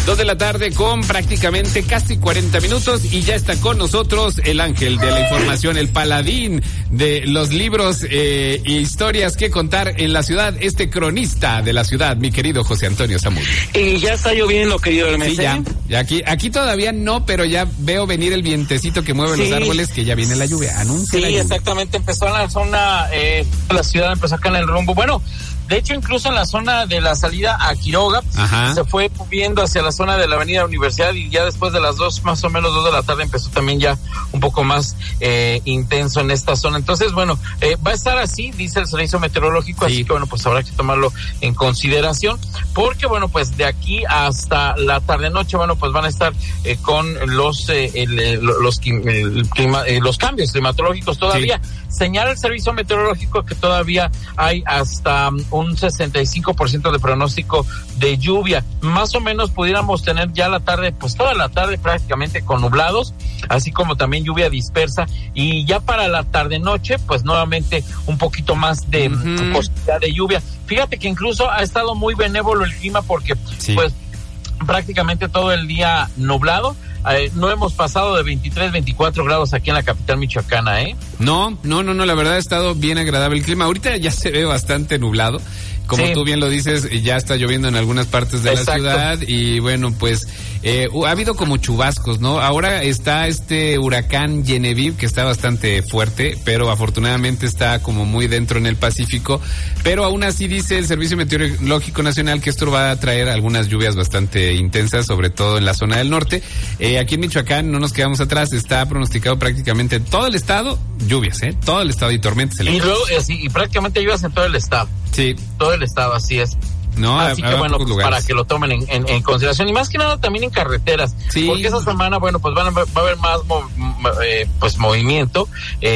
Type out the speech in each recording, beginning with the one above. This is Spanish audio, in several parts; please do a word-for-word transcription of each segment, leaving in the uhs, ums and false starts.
Dos de la tarde con prácticamente casi cuarenta minutos y ya está con nosotros el ángel de la información, el paladín de los libros e eh, historias que contar en la ciudad, este cronista de la ciudad, mi querido José Antonio Zamudio. Y ya está lloviendo, querido Hermes. Sí, ya, ya aquí, aquí todavía no, pero ya veo venir el vientecito que mueve sí. los árboles, que ya viene la lluvia. Anuncia sí, la lluvia. Exactamente, empezó en la zona, eh, la ciudad empezó acá en el rumbo. Bueno, de hecho, incluso en la zona de la salida a Quiroga, Ajá. se fue viendo hacia la zona de la avenida Universidad y ya después de las dos, más o menos dos de la tarde, empezó también ya un poco más eh, intenso en esta zona. Entonces, bueno, eh, va a estar así, dice el servicio meteorológico, sí. así que bueno, pues habrá que tomarlo en consideración, porque bueno, pues de aquí hasta la tarde-noche, bueno, pues van a estar eh, con los eh, el, el, los, el clima, eh, los cambios climatológicos todavía. Sí. Señala el servicio meteorológico que todavía hay hasta un sesenta y cinco por ciento de pronóstico de lluvia. Más o menos pudiéramos tener ya la tarde, pues toda la tarde prácticamente con nublados, así como también lluvia dispersa, y ya para la tarde-noche, pues nuevamente un poquito más de uh-huh. posibilidad de lluvia. Fíjate que incluso ha estado muy benévolo el clima porque sí. pues prácticamente todo el día nublado. Eh, no hemos pasado de veintitrés, veinticuatro grados aquí en la capital michoacana, ¿eh? No, no, no, no, la verdad ha estado bien agradable el clima. Ahorita ya se ve bastante nublado. Como sí. tú bien lo dices, ya está lloviendo en algunas partes de Exacto. la ciudad y bueno, pues eh, ha habido como chubascos, ¿no? Ahora está este huracán Genevieve que está bastante fuerte, pero afortunadamente está como muy dentro en el Pacífico, pero aún así dice el Servicio Meteorológico Nacional que esto va a traer algunas lluvias bastante intensas, sobre todo en la zona del norte. Eh, aquí en Michoacán no nos quedamos atrás, está pronosticado prácticamente todo el estado, lluvias, ¿eh? Todo el estado y tormentas. Y luego, así, y prácticamente lluvias en todo el estado. Sí. Todo el estado, así es. No, así a, que a bueno, pues para que lo tomen en, en, en consideración y más que nada también en carreteras, sí. porque esa semana, bueno, pues van a, va a haber más mo, eh, pues movimiento,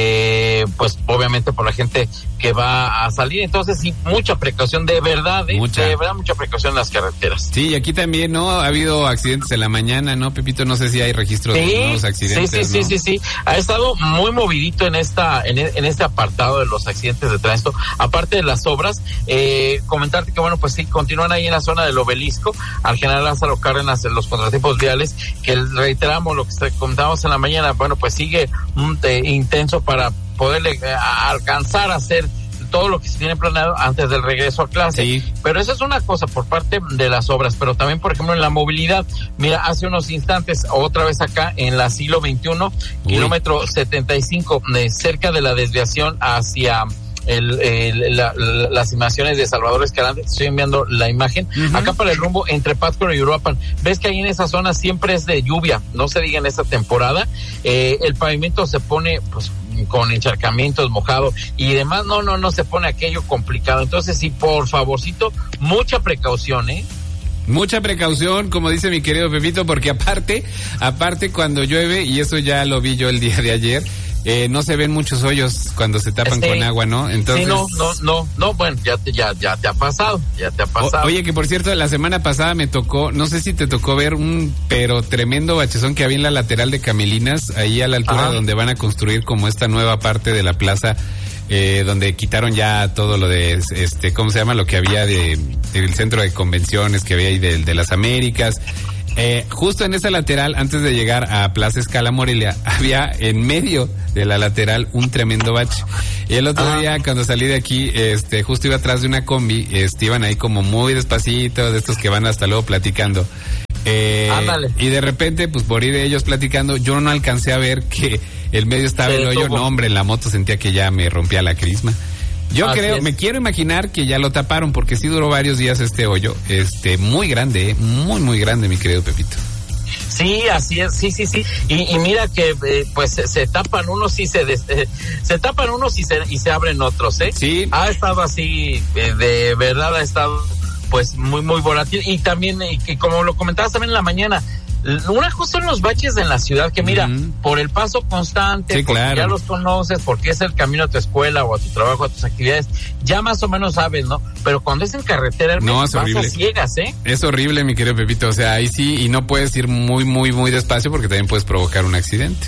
eh, pues obviamente por la gente que va a salir, entonces sí, mucha precaución, de verdad, ¿eh? Mucha. de verdad, mucha precaución en las carreteras. Sí, y aquí también, ¿no? Ha habido accidentes en la mañana, ¿no, Pepito? No sé si hay registros sí, de nuevos accidentes, Sí, sí, ¿no? sí, sí, sí, ha estado muy movidito en esta, en, en este apartado de los accidentes de tránsito, aparte de las obras, eh, comentarte que, bueno, pues sí, continúan ahí en la zona del Obelisco, al general Lázaro Cárdenas, en los contratiempos viales, que reiteramos lo que comentábamos en la mañana, bueno, pues sigue un, eh, intenso para poderle eh, alcanzar a hacer todo lo que se tiene planeado antes del regreso a clase. Sí. Pero eso es una cosa por parte de las obras, pero también, por ejemplo, en la movilidad. Mira, hace unos instantes, otra vez acá en la siglo veintiuno, Uy. kilómetro setenta y cinco, eh, cerca de la desviación hacia El, el, la, la, las imágenes de Salvador Escalante, estoy enviando la imagen, uh-huh. acá para el rumbo entre Pátzcuaro y Uruapan, ves que ahí en esa zona siempre es de lluvia, no se diga en esta temporada, eh, el pavimento se pone pues con encharcamientos, mojado y demás, no, no, no se pone aquello complicado, entonces sí, por favorcito, mucha precaución, ¿eh? Mucha precaución, como dice mi querido Pepito, porque aparte, aparte cuando llueve, y eso ya lo vi yo el día de ayer, eh, no se ven muchos hoyos cuando se tapan sí. con agua, ¿no? Entonces. Sí, no, no, no, no, bueno, ya te, ya, ya te ha pasado, ya te ha pasado. O, oye, que por cierto, la semana pasada me tocó, no sé si te tocó ver un, pero tremendo bachezón que había en la lateral de Camelinas, ahí a la altura Ajá. donde van a construir como esta nueva parte de la plaza. Eh, donde quitaron ya todo lo de, este, ¿cómo se llama? Lo que había de, del centro de convenciones que había ahí de, de las Américas. Eh, justo en esa lateral, antes de llegar a Plaza Escala Morelia, había en medio de la lateral un tremendo bache. Y el otro ah. día, cuando salí de aquí, este, justo iba atrás de una combi, este, iban ahí como muy despacito, de estos que van hasta luego platicando. Eh, y de repente, pues por ir de ellos platicando, yo no alcancé a ver que el medio estaba el hoyo. No, hombre, en la moto sentía que ya me rompía la crisma. Yo Así creo, es. me quiero imaginar que ya lo taparon, porque sí duró varios días este hoyo, este, muy grande, ¿eh? muy, muy grande, mi querido Pepito. Sí, así es, sí, sí, sí. Y, y mira que, eh, pues, se, se tapan unos y se, des, eh, se tapan unos y se, y se abren otros, ¿eh? Sí. Ha estado así, eh, de verdad ha estado, pues, muy, muy volátil. Y también, y, y como lo comentabas también en la mañana, una cosa son los baches en la ciudad que mira, uh-huh. por el paso constante, sí, porque claro. ya los conoces, porque es el camino a tu escuela o a tu trabajo, a tus actividades, ya más o menos sabes, ¿no? Pero cuando es en carretera, no, es horrible. Vas a ciegas, ¿eh? Es horrible, mi querido Pepito, o sea, ahí sí, y no puedes ir muy, muy, muy despacio porque también puedes provocar un accidente.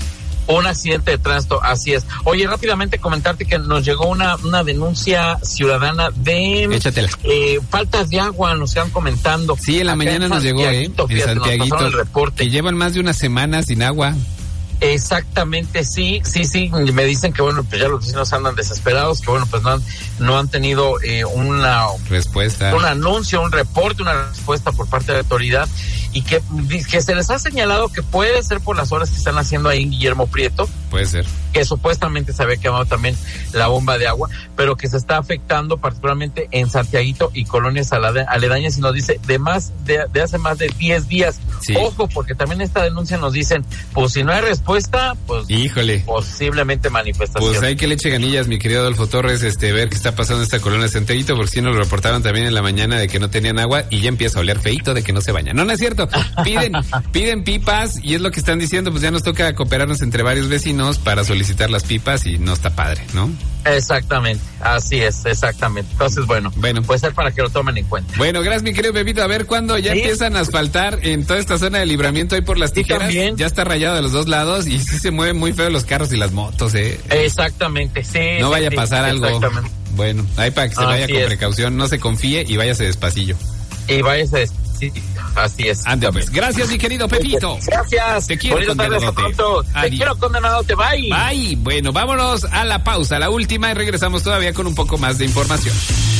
Un accidente de tránsito, así es. Oye, rápidamente comentarte que nos llegó una, una denuncia ciudadana de eh, faltas de agua, nos están comentando. Sí, en la mañana nos llegó, ¿eh? En Santiaguito, el reporte. Que llevan más de una semana sin agua. Exactamente, sí, sí, sí, me dicen que bueno, pues ya los vecinos andan desesperados, que bueno, pues no han, no han tenido eh, una respuesta, un anuncio, un reporte, una respuesta por parte de la autoridad, y que, que se les ha señalado que puede ser por las horas que están haciendo ahí en Guillermo Prieto. Puede ser. Que supuestamente se había quemado también la bomba de agua, pero que se está afectando particularmente en Santiaguito y colonias aledañas, y nos dice de más, de, de hace más de diez días. Sí. Ojo, porque también esta denuncia nos dicen, pues si no hay respuesta, pues híjole, posiblemente manifestación. Pues hay que le eche ganillas, mi querido Adolfo Torres, este, ver qué está pasando en esta colonia de Santiaguito, porque si nos lo reportaron también en la mañana de que no tenían agua y ya empieza a oler feito de que no se bañan. No, no es cierto. Piden, piden pipas y es lo que están diciendo, pues ya nos toca cooperarnos entre varios vecinos para solicitar las pipas y no está padre, ¿no? Exactamente, así es, exactamente. Entonces, bueno, bueno, puede ser para que lo tomen en cuenta. Bueno, gracias, mi querido Pepito. A ver cuándo ya ¿Sí? empiezan a asfaltar en toda esta zona de Libramiento ahí por las tijeras. ¿Sí, ya está rayado de los dos lados y sí se mueven muy feo los carros y las motos, ¿eh? Exactamente, sí. No sí, vaya sí, a pasar algo. Bueno, ahí para que se así vaya con es. precaución, no se confíe y váyase despacillo. Y váyase despacillo. Así es. Ande, pues. Gracias, mi querido Pepito. Gracias. Te quiero, condenadote. Te quiero, condenadote. Bye. Bye. Bueno, vámonos a la pausa, la última, y regresamos todavía con un poco más de información.